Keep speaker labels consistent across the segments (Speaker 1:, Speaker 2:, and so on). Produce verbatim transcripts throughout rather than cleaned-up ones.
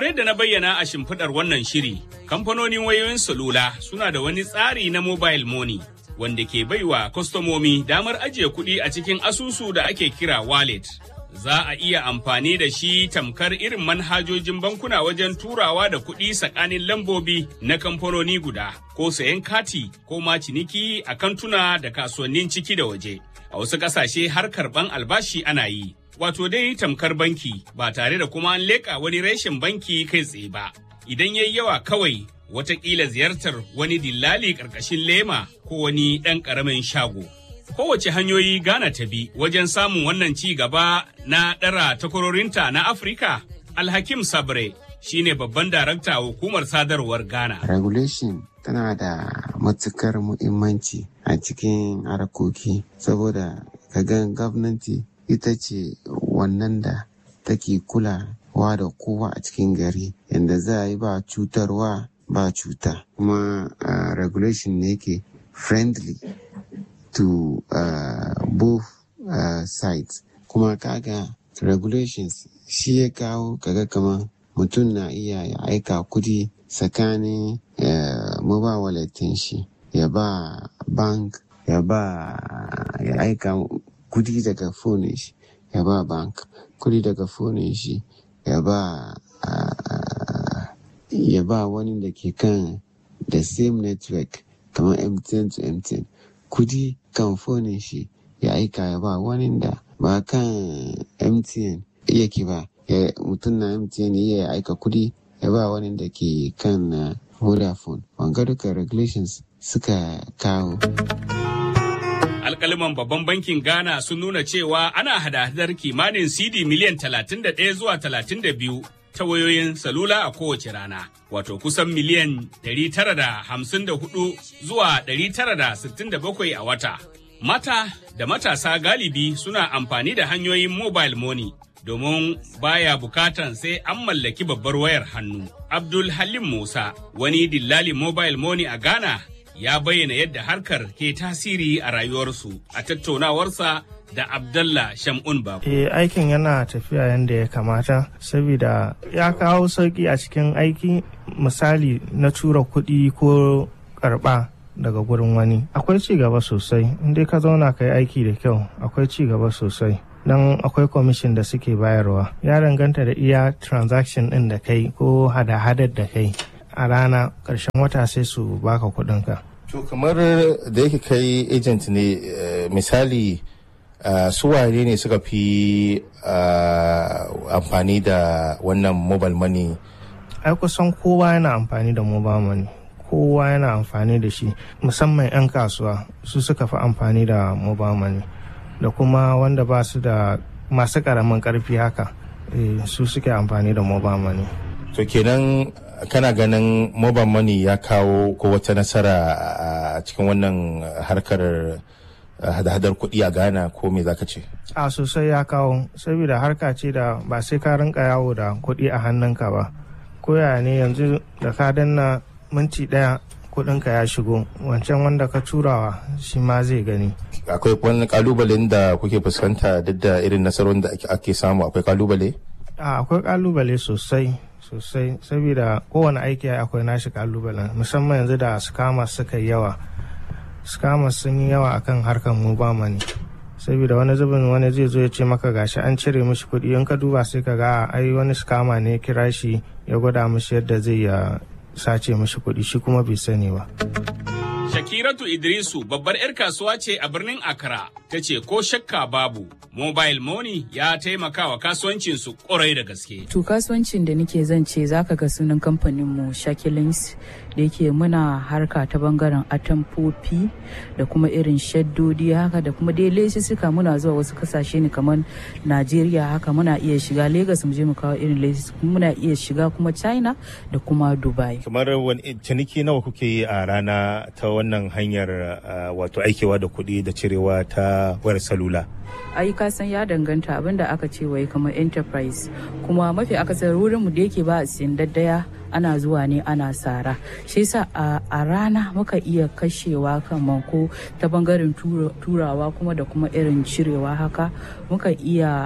Speaker 1: yadda na bayyana a shimfiɗar wannan shiri, kamfanonin wayoyin salula suna da wani tsari na mobile money wanda ke baiwa kwastomomi damar ajiye kuɗi a cikin asusu da ake kira wallet. Za a iya amfani da shi tamkar irin manhajojin bankuna wajen turawa da kuɗi tsakanin lambobi na kamfanoni guda, ko sayan kati ko ma ciniki a kantuna da kasuwannin ciki da waje. A wasu ƙasashe har karɓan albashi ana yi. Wato dai tamkar banki ba tare da kuma an leƙa wani reshen banki kai tsaye ba. Idan yayi yawa kawai watakila ziyartar wani dillali ƙarƙashin lema ko wani ɗan ƙaramin shago. Kowace hanyoyi Ghana ta bi wajen samun wannan ci gaba na ɗara takwarorinta na Afirka, Alhakim Sabre shine babban darakta hukumar sadarwar Ghana.
Speaker 2: Regulation tana da matukar muhimmanci a cikin harkoki saboda kagan gwamnati ita ce wannan da take kulawa da kowa a cikin gari yadda za a yi ba cutarwa ba cuta kuma uh, regulation ne yake friendly to uh, both uh, sides kuma kaga regulations shi ya kawo kaga kamar mutum na iya ya aika kudi tsakanin uh, mobile wallet shi ya ba bank ya ba ya aika kudi daga phone shi ya ba bank kudi daga phone shi ya ba uh, ya ba wani da ke kan the same network kamar M T N to M T N kudi kan phone shi ya aika ya ba wani da ba kan M T N yake ba ya mutum na M T N ya aika kudi ya ba wani da ke kan uh, Vodafone wanga duka regulations suka kawo.
Speaker 1: Alƙaliman babban bankin Ghana sun nuna cewa ana hada-hadar kimanin C D miliyan talatin da ɗaya zuwa talatin da biyu ta wayoyin salula a kowace rana, wato kusan miliyan ɗari tara da hamsin da hudu zuwa ɗari tara da sittin da bakwai a wata. Mata da matasa galibi suna amfani da hanyoyin mobile money domin baya bukatan sai an mallaki babbar wayar hannu. Abdul Halim Musa, wani dillalin mobile money a Ghana, ya bayyana yadda harkar ke tasiri a rayuwarsu a tattaunawarsa da Abdallah Shamun Babu.
Speaker 3: Eh, aikin yana tafiya yadda ya kamata saboda ya kawo sauki a cikin aiki, misali na tura kuɗi ko karɓa daga gurin wani. Akwai ci gaba sosai, inda ka zauna ka yi aiki da kyau akwai ci gaba sosai. Don akwai commission da suke bayarwa. Ya danganta da iya transaction ɗin da kai ko hada-hadar da kai. A rana ƙarshen wata sai su baka kuɗinka.
Speaker 4: To kamar da yake kai agent ne misali su wane ne suka fi amfani da wannan mobile money?
Speaker 3: Ai kusan kowa yana amfani da mobile money. Kowa yana amfani da shi, musamman 'yan kasuwa su suka fi amfani da mobile money. Da kuma wanda ba su da masu ƙaramin ƙarfi haka su suke amfani da mobile money.
Speaker 4: To kenan kana ganin mobile money ya kawo ko wata nasara a cikin wannan harkar hada-hadar kuɗi a Ghana ko me zaka ce?
Speaker 3: A sosai ya kawo, saboda harka ce da ba sai ka rinka yawo da kuɗi a hannunka ba. Koya ne yanzu da ka danna minti ɗaya kuɗinka ya shigo, wancan wanda ka turawa shi ma zai gani.
Speaker 4: Akwai wani kalubalen da kuke fuskanta duk da irin nasarorin da ake samu, akwai kalubale?
Speaker 3: A akwai kalubale sosai. sosai saboda kowane aiki akwai nashi kalubalen, musamman yanzu da scammers suka yi yawa. Scammers sun yi yawa akan harkar mobile money, saboda wani zubin wani zai zo ya ce maka gashi an cire mishi kuɗi, in ka duba sai ka ga ai wani scammer ne kira shi ya gwada mishi yadda zai ya sace mishi kuɗi, shi kuma bai sani ba.
Speaker 1: Shakiratu Idrisu babbar 'yar kasuwa ce a birnin Accra, ta ce ko shakka babu mobile money ya taimaka wa kasuwancinsu ƙwarai da gaske.
Speaker 5: To kasuwancin da nake zan ce zaka ga sunan kamfaninmu Shakilins da yake muna harka ta bangaren atamfofi da kuma irin shaddodi haka da kuma dai lesussuka. Muna zuwa wasu kasashe ne kamar Najeriya haka, muna iya shiga Lagos mu je mu kawo irin lesus, muna iya shiga kuma China da kuma Dubai.
Speaker 4: Kamar wani ciniki nawa kuke yi a rana ta wannan hanyar wato aikewa da kuɗi da cirewa ta wayar salula?
Speaker 5: Ai ka san ya danganta abinda aka ce wai kamar enterprise, kuma mafi akasar wurin mu da yake ba a siyan daddaya ana zuwa ne ana sara, shi yasa a rana muka iya kashewa kamar ko ta bangaren turawa kuma da kuma irin cirewa haka muka iya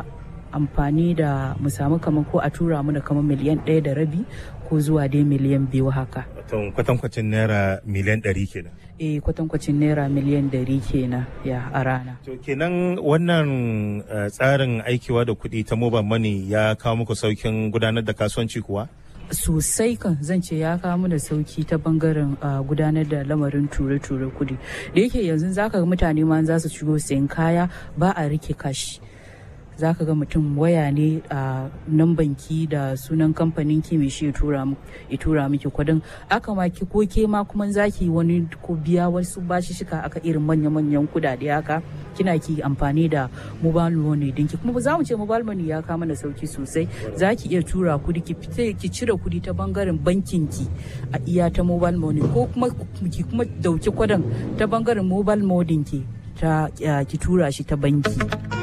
Speaker 5: amfani da mu samu kamar ko a tura mana kamar miliyan ɗaya da rabi ko zuwa dai miliyan biyu haka.
Speaker 4: Kwatankwacin naira miliyan ɗari kenan.
Speaker 5: Eh kwatankwacin naira miliyan ɗari kenan ya a rana.
Speaker 4: To kenan wannan tsarin aikiwa da kuɗi ta mobile money ya kawo muku saukin gudanar da kasuwanci kuwa?
Speaker 5: Sosai kan zan ce ya kawo mana sauki ta bangaren gudanar da lamarin ture-ture kudi da yake yanzu zaka ga mutane ma za su shigo sayan kaya ba a rike kashi. Zaka ga mutum waya ne a nan banki da sunan kamfanin ki mai shi ya tura miki kudin aka ma ki ko ke ma kuma zaki wani ko biya wasu bashi shika aka irin manya-manyan kudade haka kina ki amfani da mobile money dinki kuma za mu ce mobile money ya kama da sauki sosai zaki iya tura kudi ki fita ki cire kudi ta bangaren bankin ki a iya ta mobile money ko kuma ki kuma dauki kudin ta bangaren mobile money ki ta ki tura shi ta banki.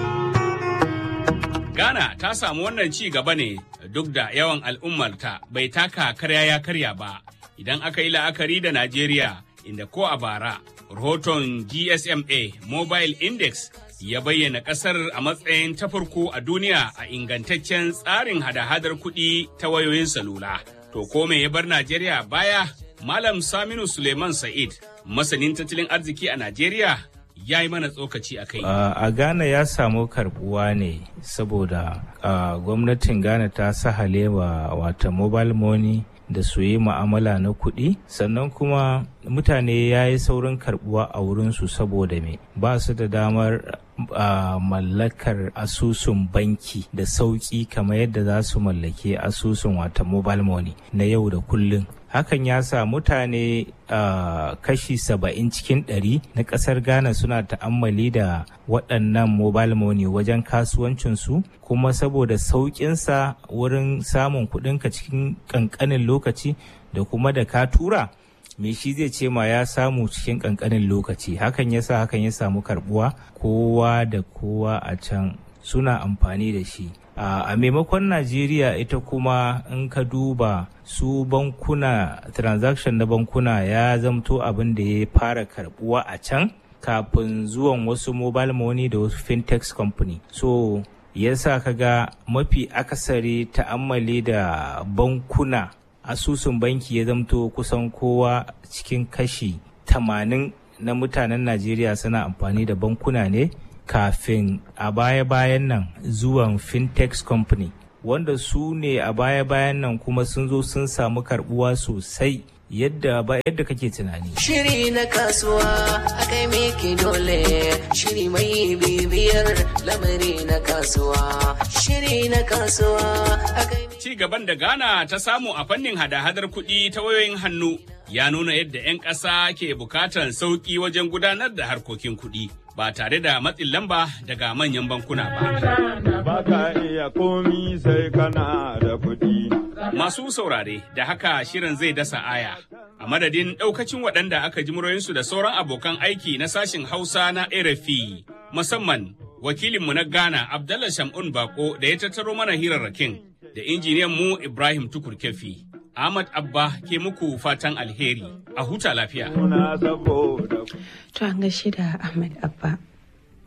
Speaker 1: Ghana ta samu wannan ci gaba ne duk da yawan al'ummarta bai taka karya ya karya ba idan aka yi la'akari da Najeriya inda ko a bara rahoton G S M A Mobile Index ya bayyana kasar a matsayin ta farko a duniya a ingantaccen tsarin hada-hadar kuɗi ta wayoyin salula. To ko me ya bar Najeriya baya? Malam Saminu Suleiman Sa'id, masanin tattalin arziki a Najeriya, ya yi mana tsokaci a kai.
Speaker 6: Uh, a Ghana ya samu karbuwa ne saboda uh, gwamnatin Ghana ta sahale wa wata mobile money da su yi ma'amala na kuɗi sannan kuma mutane ya yi saurin karbuwa a wurinsu saboda me ba su da damar uh, mallakar asusun banki da sauƙi kamar yadda za su mallake asusun wata mobile money na yau da kullum. Hakan ya sa mutane uh, kashi saba'in cikin ɗari na ƙasar Ghana suna ta'ammali da waɗannan mobile money wajen kasuwancinsu kuma saboda sauƙinsa wurin samun kuɗinka cikin ƙanƙanin lokaci da kuma da ka tura me shi zai ce ma ya samu cikin ƙanƙanin lokaci hakan ya sa hakan ya samu karɓuwa kowa da kowa a can suna amfani da shi. Uh, a maimakon Najeriya ita kuma in ka duba su bankuna transaction na bankuna ya zamto abin da ya fara karbuwa a can kafin zuwan wasu mobile money da wasu fintech company. So yasa kaga mafi akasari ta'ammali da bankuna asusun banki ya zamto kusan kowa cikin kashi tamanin na mutanen Najeriya suna amfani da bankuna ne kafin a baya-bayan nan zuwan fintech company wanda su ne a baya-bayan nan kuma sun zo sun samu karbuwa sosai yadda ba yadda kake tunani.
Speaker 7: Shiri na kasuwa akai miki dole shiri mai bibiyar lamari na kasuwa shiri na kasuwa akai
Speaker 1: ci gaban da Ghana ta samu a fannin hada-hadar kuɗi ta wayoyin hannu ya nuna yadda 'yan ƙasa ke bukatan sauƙi wajen gudanar da harkokin kuɗi ba tare da matsin lamba daga manyan bankuna ba.
Speaker 8: Baka iya komi sai kana da kuɗi.
Speaker 1: Masu saurare da haka shirin zai dasa aya. A madadin ɗaukacin waɗanda aka ji muryoyinsu da sauran abokan aiki na sashin Hausa na R F I, musamman wakilinmu na Ghana Abdallah Shamun Bako da ya tattaro mana hirarrakin da injiniyan mu Ibrahim Tukur Kefi. Ahmad Abba ke muku fatan alheri a huta lafiya.
Speaker 8: Muna saboda
Speaker 9: To an gaishe da Ahmad Abba.